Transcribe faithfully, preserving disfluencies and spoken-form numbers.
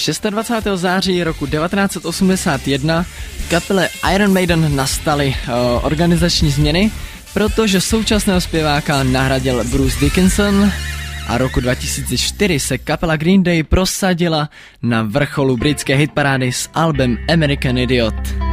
dvacátého šestého září roku devatenáct set osmdesát jedna v kapele Iron Maiden nastaly uh, organizační změny, protože současného zpěváka nahradil Bruce Dickinson a roku dva tisíce čtyři se kapela Green Day prosadila na vrcholu britské hitparády s albem American Idiot.